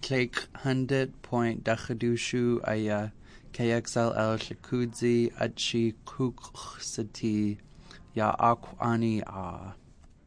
Clake 100.Dachadushu Aya KXLL Shakudzi Achi Kuksati Ya Akwani Ah.